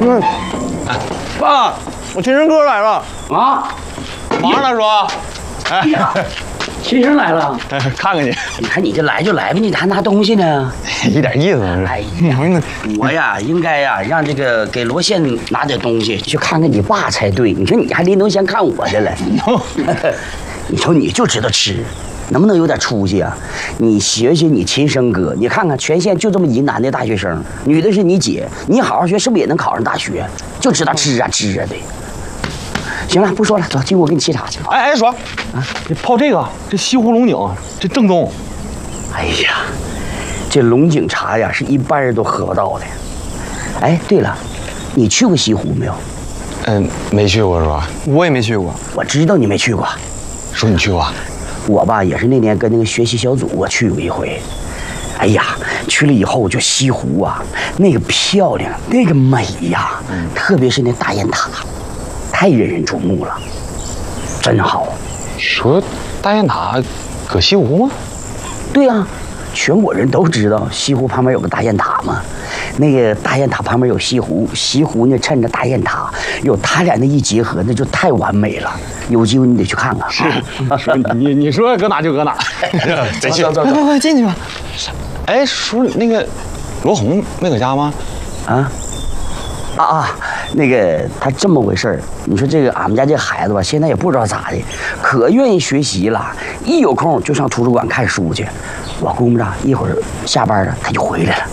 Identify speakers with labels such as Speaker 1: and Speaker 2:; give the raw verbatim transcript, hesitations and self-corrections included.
Speaker 1: 嗯，爸，我亲生哥来了
Speaker 2: 啊！
Speaker 1: 忙着呢，叔。
Speaker 2: 哎呀，亲生来了，
Speaker 1: 看看你。
Speaker 2: 你看你这来就来吧，你还拿东西呢？
Speaker 1: 一点意思不是？
Speaker 2: 哎呀，我呀应该呀让这个给罗宪拿点东西去看看你爸才对。你说你还临头先看我的了，你说你就知道吃。 能不能有点出息啊？你学学你亲生哥，你看看全县就这么一男的大学生，女的是你姐，你好好学，是不是也能考上大学？就知道吃啊吃啊的。行了，不说了，走，进屋我给你沏茶去。
Speaker 1: 哎哎，叔，啊，这泡这个，这西湖龙井，这正宗。
Speaker 2: 哎呀，这龙井茶呀，是一般人都喝不到的。哎，对了，你去过西湖没有？
Speaker 1: 嗯，没去过是吧？我也没去过。
Speaker 2: 我知道你没去过。
Speaker 1: 叔，你去过？
Speaker 2: 我吧也是那年跟那个学习小组我去过一回，哎呀，去了以后就西湖啊，那个漂亮，那个美呀，嗯、特别是那大雁塔，太引人注目了，真好。
Speaker 1: 说大雁塔搁西湖吗？
Speaker 2: 对呀、啊，全国人都知道西湖旁边有个大雁塔嘛。那个大雁塔旁边有西湖，西湖呢趁着大雁塔，有他俩那一结合，那就太完美了。有机会你得去看看。
Speaker 1: 是，你你说搁哪就搁哪。
Speaker 2: 走走走，
Speaker 1: 快快快进去吧。哎，叔，那个罗红没搁家吗？
Speaker 2: 啊啊啊！那个他这么回事儿，你说这个俺们家这孩子吧，现在也不知道咋的，可愿意学习了，一有空就上图书馆看书去。我估摸着一会儿下班了他就回来了。